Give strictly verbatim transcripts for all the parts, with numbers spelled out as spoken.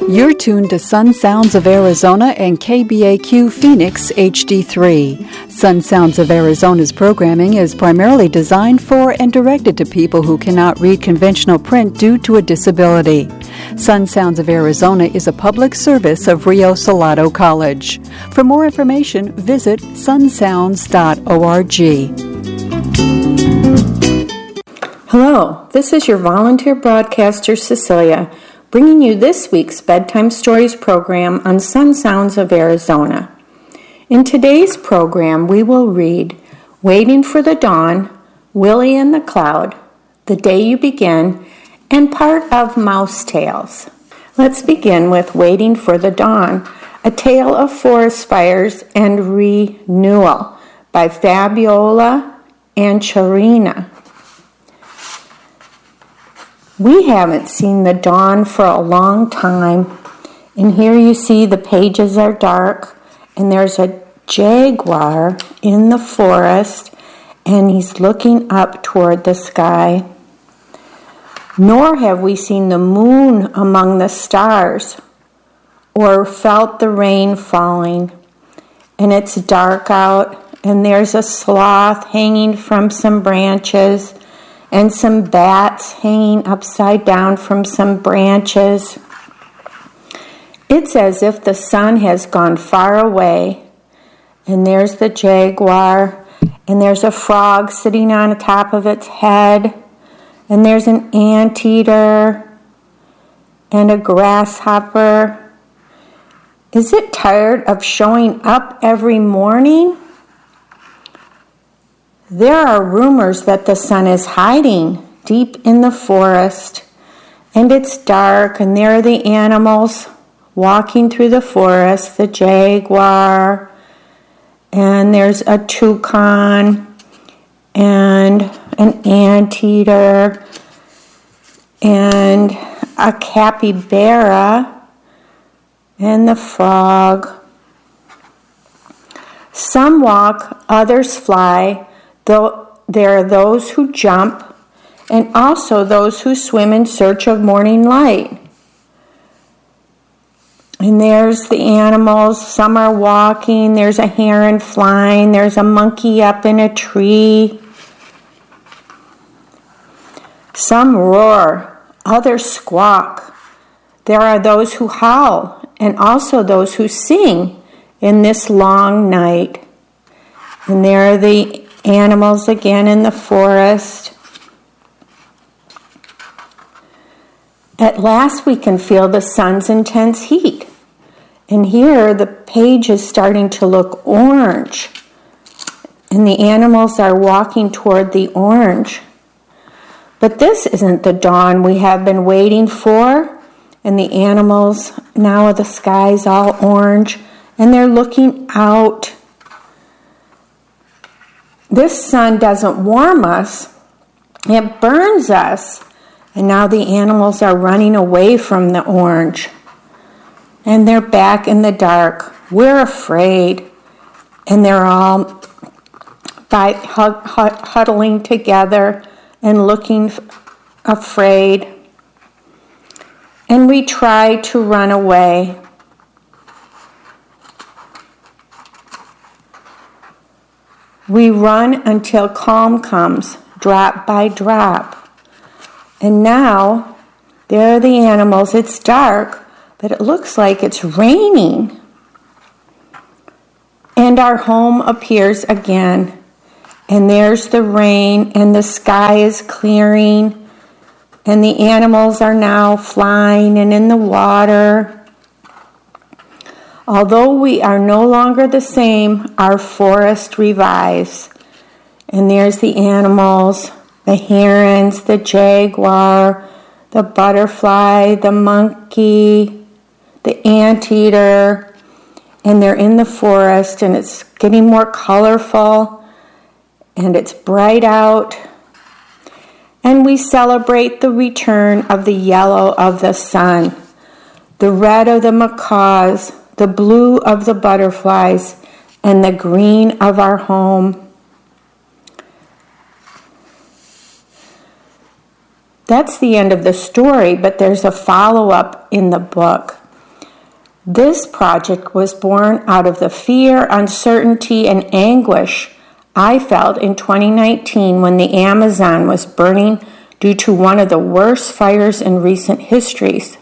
You're tuned to Sun Sounds of Arizona and K B A Q Phoenix H D three. Sun Sounds of Arizona's programming is primarily designed for and directed to people who cannot read conventional print due to a disability. Sun Sounds of Arizona is a public service of Rio Salado College. For more information, visit sun sounds dot org. Hello, this is your volunteer broadcaster, Cecilia, bringing you this week's Bedtime Stories program on Sun Sounds of Arizona. In today's program, we will read Waiting for the Dawn, Willie and the Cloud, The Day You Begin, and part of Mouse Tales. Let's begin with Waiting for the Dawn, a tale of forest fires and renewal by Fabiola Anchorina. We haven't seen the dawn for a long time, and here you see the pages are dark, and there's a jaguar in the forest, and he's looking up toward the sky. Nor have we seen the moon among the stars, or felt the rain falling, and it's dark out, and there's a sloth hanging from some branches, and some bats hanging upside down from some branches. It's as if the sun has gone far away, and there's the jaguar, and there's a frog sitting on the top of its head, and there's an anteater, and a grasshopper. Is it tired of showing up every morning? There are rumors that the sun is hiding deep in the forest, and it's dark, and there are the animals walking through the forest, the jaguar, and there's a toucan, and an anteater, and a capybara, and the frog. Some walk, others fly. Though there are those who jump, and also those who swim in search of morning light. And there's the animals. Some are walking. There's a heron flying. There's a monkey up in a tree. Some roar, others squawk. There are those who howl, and also those who sing in this long night. And there are the animals again in the forest. At last we can feel the sun's intense heat. And here the page is starting to look orange. And the animals are walking toward the orange. But this isn't the dawn we have been waiting for. And the animals, now the sky's all orange, and they're looking out. This sun doesn't warm us, it burns us. And now the animals are running away from the orange. And they're back in the dark. We're afraid. And they're all by, hug, huddling together and looking afraid. And we try to run away. We run until calm comes, drop by drop. And now, there are the animals. It's dark, but it looks like it's raining. And our home appears again. And there's the rain, and the sky is clearing. And the animals are now flying and in the water. Although we are no longer the same, our forest revives. And there's the animals, the herons, the jaguar, the butterfly, the monkey, the anteater. And they're in the forest, and it's getting more colorful, and it's bright out. And we celebrate the return of the yellow of the sun, the red of the macaws, the blue of the butterflies, and the green of our home. That's the end of the story, but there's a follow-up in the book. This project was born out of the fear, uncertainty, and anguish I felt in twenty nineteen when the Amazon was burning due to one of the worst fires in recent histories.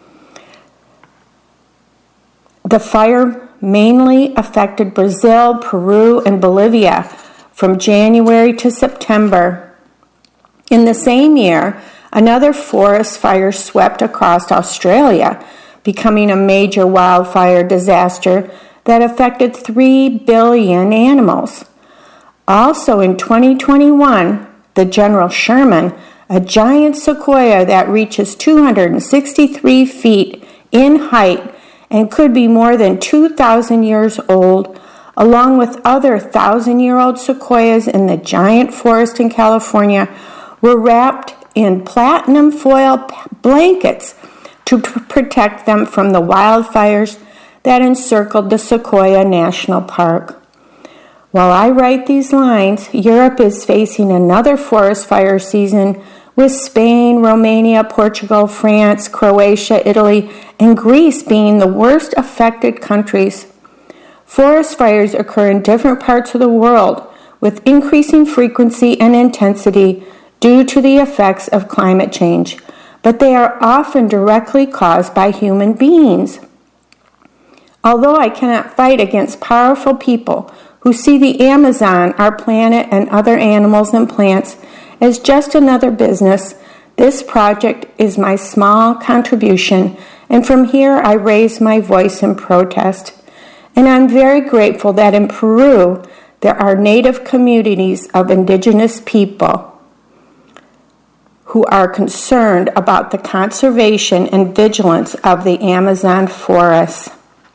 The fire mainly affected Brazil, Peru, and Bolivia from January to September. In the same year, another forest fire swept across Australia, becoming a major wildfire disaster that affected three billion animals. Also in twenty twenty-one, the General Sherman, a giant sequoia that reaches two hundred sixty-three feet in height and could be more than two thousand years old, along with other thousand-year-old sequoias in the giant forest in California, were wrapped in platinum foil blankets to p- protect them from the wildfires that encircled the Sequoia National Park. While I write these lines, Europe is facing another forest fire season with Spain, Romania, Portugal, France, Croatia, Italy, and Greece being the worst affected countries. Forest fires occur in different parts of the world with increasing frequency and intensity due to the effects of climate change, but they are often directly caused by human beings. Although I cannot fight against powerful people who see the Amazon, our planet, and other animals and plants as just another business, this project is my small contribution, and from here I raise my voice in protest. And I'm very grateful that in Peru there are native communities of indigenous people who are concerned about the conservation and vigilance of the Amazon forests.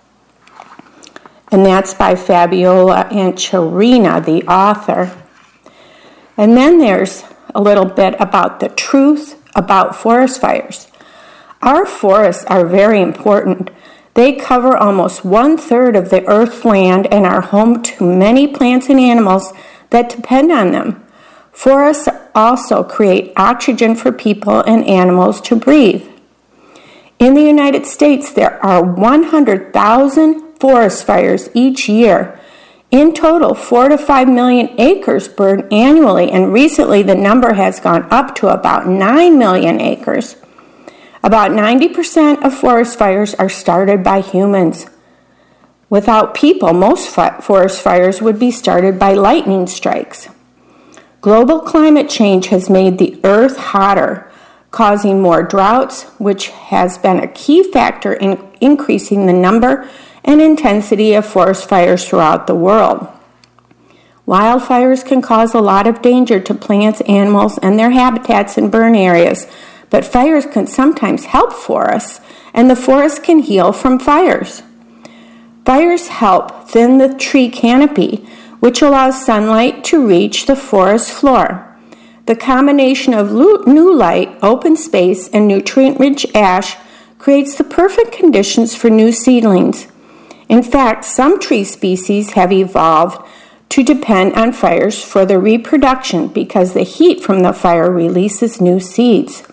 And that's by Fabiola Anchorina, the author. And then there's a little bit about the truth about forest fires. Our forests are very important. They cover almost one-third of the Earth's land and are home to many plants and animals that depend on them. Forests also create oxygen for people and animals to breathe. In the United States, there are one hundred thousand forest fires each year. In total, four to five million acres burn annually, and recently the number has gone up to about nine million acres. About ninety percent of forest fires are started by humans. Without people, most fi- forest fires would be started by lightning strikes. Global climate change has made the earth hotter, causing more droughts, which has been a key factor in increasing the number and intensity of forest fires throughout the world. Wildfires can cause a lot of danger to plants, animals, and their habitats in burn areas, but fires can sometimes help forests, and the forest can heal from fires. Fires help thin the tree canopy, which allows sunlight to reach the forest floor. The combination of new light, open space, and nutrient-rich ash creates the perfect conditions for new seedlings. In fact, some tree species have evolved to depend on fires for their reproduction because the heat from the fire releases new seeds.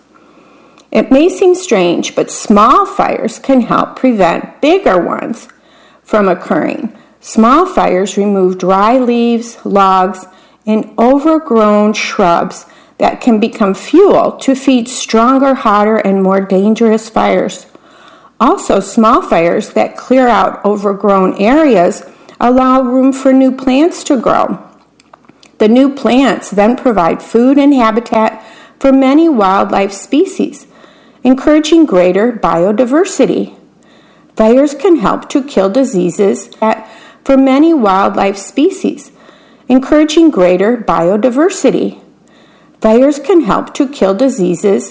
It may seem strange, but small fires can help prevent bigger ones from occurring. Small fires remove dry leaves, logs, and overgrown shrubs that can become fuel to feed stronger, hotter, and more dangerous fires. Also, small fires that clear out overgrown areas allow room for new plants to grow. The new plants then provide food and habitat for many wildlife species, encouraging greater biodiversity. Fires can help to kill diseases for many wildlife species, encouraging greater biodiversity. Fires can help to kill diseases